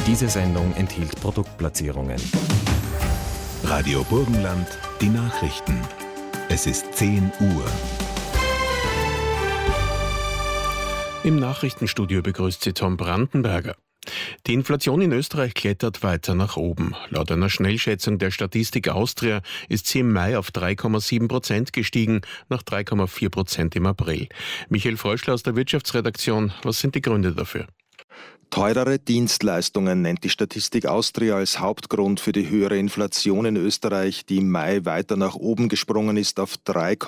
Diese Sendung enthielt Produktplatzierungen. Radio Burgenland, die Nachrichten. Es ist 10 Uhr. Im Nachrichtenstudio begrüßt Sie Tom Brandenberger. Die Inflation in Österreich klettert weiter nach oben. Laut einer Schnellschätzung der Statistik Austria ist sie im Mai auf 3,7% gestiegen, nach 3,4% im April. Michael Fröschler aus der Wirtschaftsredaktion, was sind die Gründe dafür? Teurere Dienstleistungen nennt die Statistik Austria als Hauptgrund für die höhere Inflation in Österreich, die im Mai weiter nach oben gesprungen ist auf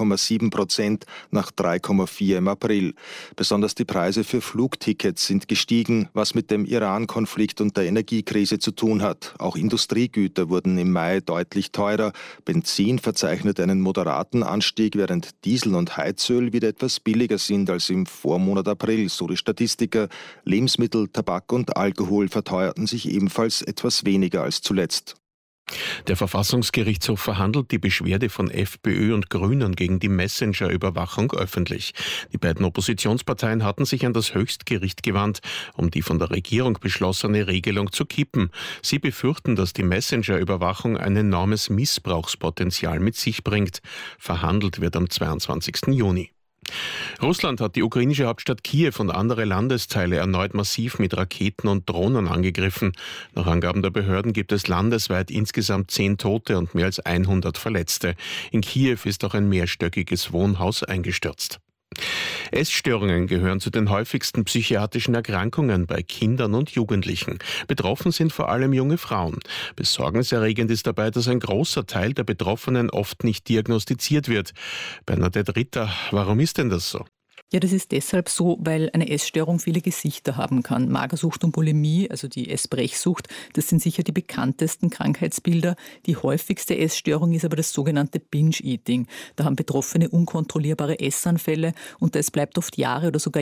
3,7% nach 3,4% im April. Besonders die Preise für Flugtickets sind gestiegen, was mit dem Iran-Konflikt und der Energiekrise zu tun hat. Auch Industriegüter wurden im Mai deutlich teurer. Benzin verzeichnet einen moderaten Anstieg, während Diesel und Heizöl wieder etwas billiger sind als im Vormonat April, so die Statistiker. Lebensmittel, Tabak und Alkohol verteuerten sich ebenfalls etwas weniger als zuletzt. Der Verfassungsgerichtshof verhandelt die Beschwerde von FPÖ und Grünen gegen die Messenger-Überwachung öffentlich. Die beiden Oppositionsparteien hatten sich an das Höchstgericht gewandt, um die von der Regierung beschlossene Regelung zu kippen. Sie befürchten, dass die Messenger-Überwachung ein enormes Missbrauchspotenzial mit sich bringt. Verhandelt wird am 22. Juni. Russland hat die ukrainische Hauptstadt Kiew und andere Landesteile erneut massiv mit Raketen und Drohnen angegriffen. Nach Angaben der Behörden gibt es landesweit insgesamt 10 Tote und mehr als 100 Verletzte. In Kiew ist auch ein mehrstöckiges Wohnhaus eingestürzt. Essstörungen gehören zu den häufigsten psychiatrischen Erkrankungen bei Kindern und Jugendlichen. Betroffen sind vor allem junge Frauen. Besorgniserregend ist dabei, dass ein großer Teil der Betroffenen oft nicht diagnostiziert wird. Bernadette Ritter, warum ist denn das so? Ja, das ist deshalb so, weil eine Essstörung viele Gesichter haben kann. Magersucht und Bulimie, also die Essbrechsucht, das sind sicher die bekanntesten Krankheitsbilder. Die häufigste Essstörung ist aber das sogenannte Binge-Eating. Da haben Betroffene unkontrollierbare Essanfälle und es bleibt oft Jahre oder sogar